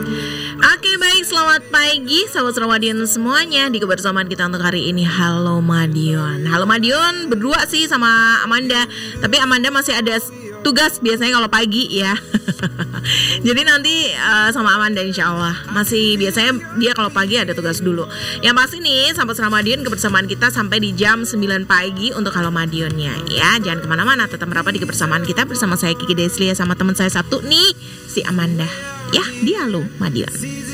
Oke, baik, selamat pagi sahabat Madiun semuanya. Di kebersamaan kita untuk hari ini, Halo Madiun. Halo Madiun berdua sih sama Amanda. Tapi Amanda masih ada tugas biasanya kalau pagi ya. Jadi nanti sama Amanda insya Allah. Masih biasanya dia kalau pagi ada tugas dulu. Yang pasti nih sahabat Madiun, kebersamaan kita sampai di jam 9 pagi untuk Halo Madiunnya ya. Jangan kemana-mana, tetap merapat di kebersamaan kita bersama saya Kiki Deslia sama teman saya satu nih, si Amanda. Ya, di Halo Madiun.